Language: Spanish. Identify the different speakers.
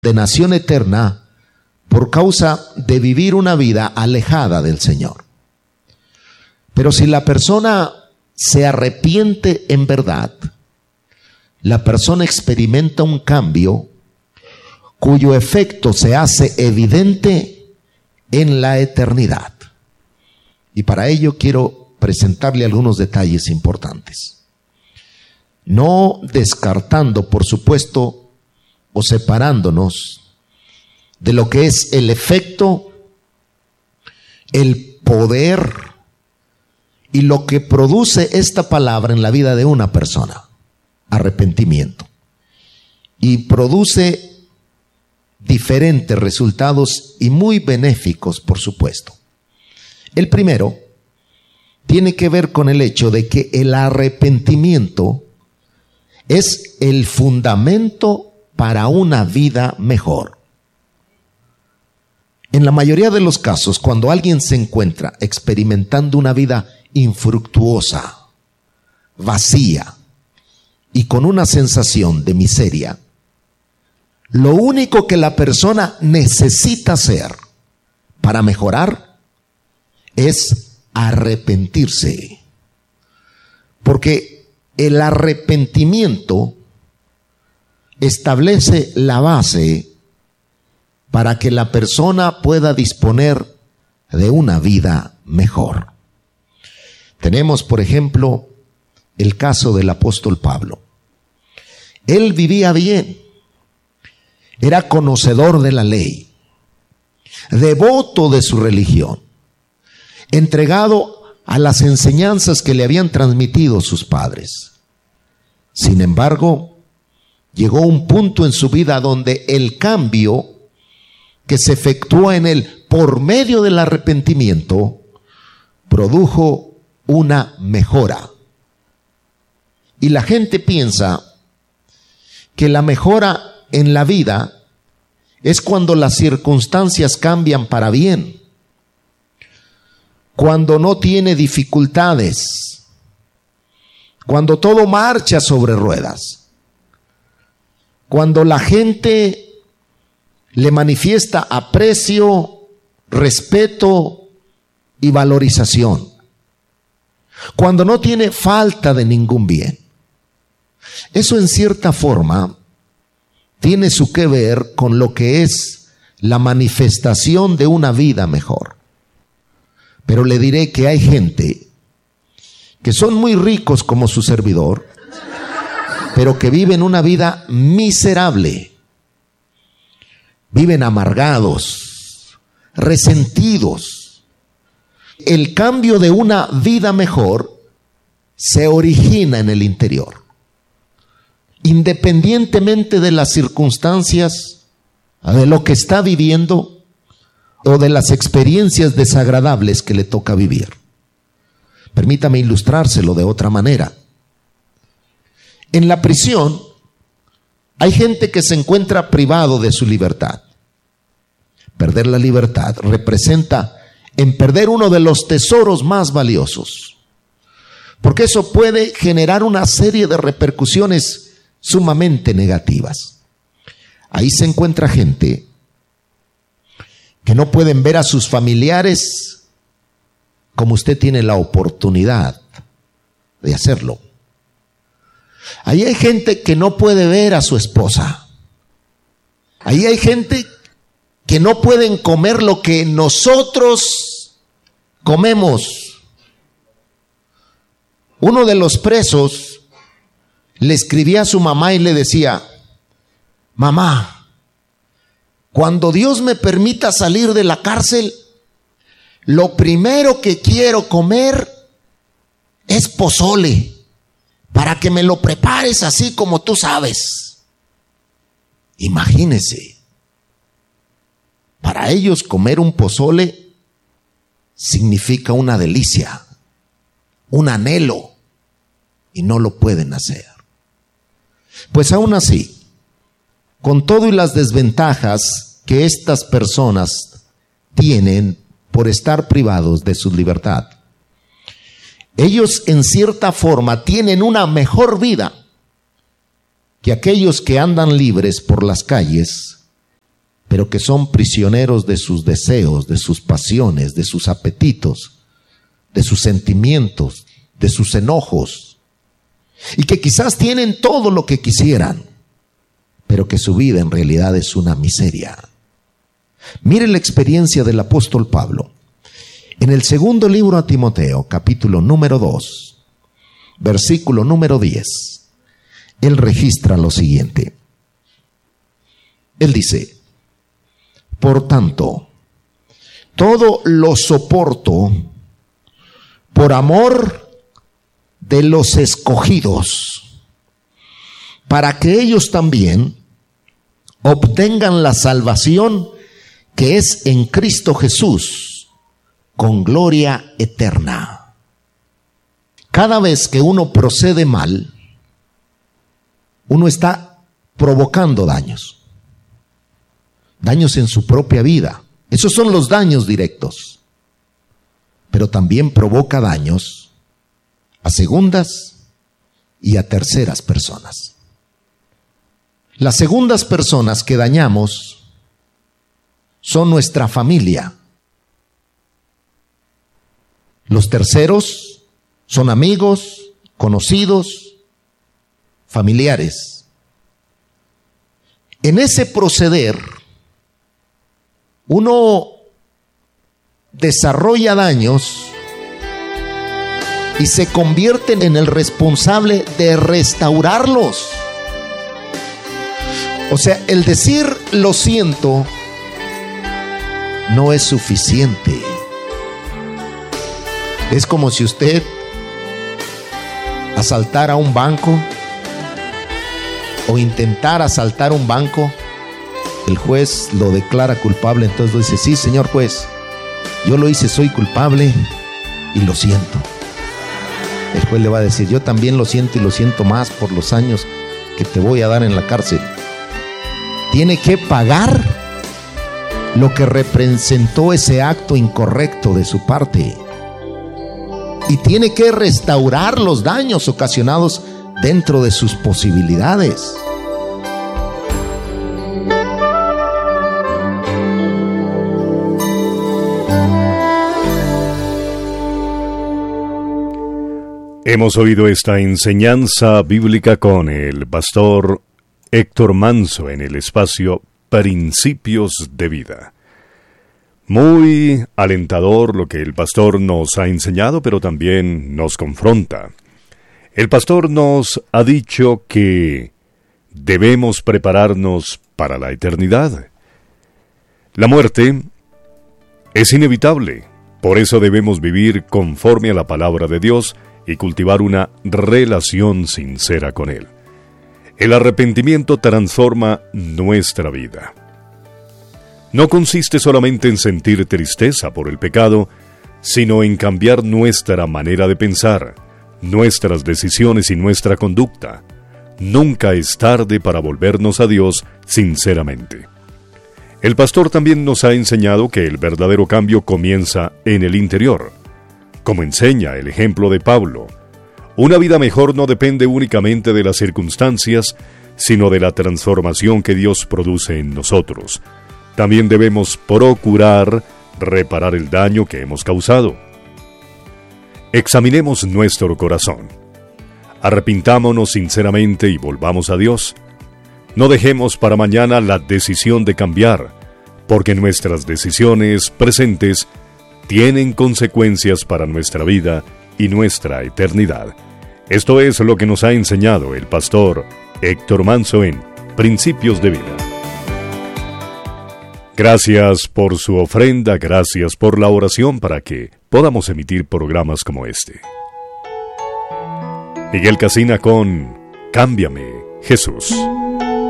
Speaker 1: condenación eterna por causa de vivir una vida alejada del Señor. Pero si la persona se arrepiente en verdad, la persona experimenta un cambio cuyo efecto se hace evidente en la eternidad. Y para ello quiero presentarle algunos detalles importantes. No descartando, por supuesto, o separándonos de lo que es el efecto, el poder y lo que produce esta palabra en la vida de una persona: arrepentimiento. Y produce diferentes resultados y muy benéficos, por supuesto. El primero tiene que ver con el hecho de que el arrepentimiento es el fundamento para una vida mejor. En la mayoría de los casos, cuando alguien se encuentra experimentando una vida infructuosa, vacía y con una sensación de miseria, lo único que la persona necesita hacer para mejorar es arrepentirse. Porque el arrepentimiento establece la base para que la persona pueda disponer de una vida mejor. Tenemos, por ejemplo, el caso del apóstol Pablo. Él vivía bien, era conocedor de la ley, devoto de su religión, entregado a las enseñanzas que le habían transmitido sus padres. Sin embargo, llegó un punto en su vida donde el cambio que se efectuó en él por medio del arrepentimiento produjo una mejora. Y la gente piensa que la mejora en la vida es cuando las circunstancias cambian para bien, cuando no tiene dificultades, cuando todo marcha sobre ruedas, cuando la gente le manifiesta aprecio, respeto y valorización, cuando no tiene falta de ningún bien. Eso en cierta forma tiene su que ver con lo que es la manifestación de una vida mejor. Pero le diré que hay gente que son muy ricos como su servidor, pero que viven una vida miserable. Viven amargados, resentidos. El cambio de una vida mejor se origina en el interior. Independientemente de las circunstancias, de lo que está viviendo o de las experiencias desagradables que le toca vivir. Permítame ilustrárselo de otra manera. En la prisión hay gente que se encuentra privado de su libertad. Perder la libertad representa en perder uno de los tesoros más valiosos, porque eso puede generar una serie de repercusiones sumamente negativas. Ahí se encuentra gente que no pueden ver a sus familiares como usted tiene la oportunidad de hacerlo. Ahí hay gente que no puede ver a su esposa. Ahí hay gente que no pueden comer lo que nosotros comemos. Uno de los presos le escribía a su mamá y le decía: mamá, cuando Dios me permita salir de la cárcel, lo primero que quiero comer es pozole, para que me lo prepares así como tú sabes. Imagínese, para ellos comer un pozole significa una delicia, un anhelo, y no lo pueden hacer. Pues aún así, con todo y las desventajas que estas personas tienen por estar privados de su libertad, ellos en cierta forma tienen una mejor vida que aquellos que andan libres por las calles pero que son prisioneros de sus deseos, de sus pasiones, de sus apetitos, de sus sentimientos, de sus enojos, y que quizás tienen todo lo que quisieran, pero que su vida en realidad es una miseria. Mire la experiencia del apóstol Pablo. En el segundo libro a Timoteo, capítulo número 2, versículo número 10, él registra lo siguiente. Él dice: por tanto, todo lo soporto por amor de los escogidos, para que ellos también obtengan la salvación que es en Cristo Jesús, con gloria eterna. Cada vez que uno procede mal, uno está provocando daños en su propia vida. Esos son los daños directos. Pero también provoca daños a segundas y a terceras personas. Las segundas personas que dañamos son nuestra familia. Los terceros son amigos, conocidos, familiares. En ese proceder, uno desarrolla daños y se convierte en el responsable de restaurarlos. O sea, el decir lo siento no es suficiente. Es como si usted asaltara un banco o intentara asaltar un banco. El juez lo declara culpable, entonces dice: sí, señor juez, yo lo hice, soy culpable y lo siento. El juez le va a decir: yo también lo siento y lo siento más por los años que te voy a dar en la cárcel. Tiene que pagar lo que representó ese acto incorrecto de su parte. Y tiene que restaurar los daños ocasionados dentro de sus posibilidades.
Speaker 2: Hemos oído esta enseñanza bíblica con el pastor Héctor Manso en el espacio Principios de Vida. Muy alentador lo que el pastor nos ha enseñado, pero también nos confronta. El pastor nos ha dicho que debemos prepararnos para la eternidad. La muerte es inevitable, por eso debemos vivir conforme a la palabra de Dios y cultivar una relación sincera con Él. El arrepentimiento transforma nuestra vida. No consiste solamente en sentir tristeza por el pecado, sino en cambiar nuestra manera de pensar, nuestras decisiones y nuestra conducta. Nunca es tarde para volvernos a Dios sinceramente. El pastor también nos ha enseñado que el verdadero cambio comienza en el interior. Como enseña el ejemplo de Pablo, una vida mejor no depende únicamente de las circunstancias, sino de la transformación que Dios produce en nosotros. También debemos procurar reparar el daño que hemos causado. Examinemos nuestro corazón. Arrepintámonos sinceramente y volvamos a Dios. No dejemos para mañana la decisión de cambiar, porque nuestras decisiones presentes tienen consecuencias para nuestra vida y nuestra eternidad. Esto es lo que nos ha enseñado el pastor Héctor Manso en Principios de Vida. Gracias por su ofrenda, gracias por la oración para que podamos emitir programas como este. Miguel Casina con Cámbiame, Jesús.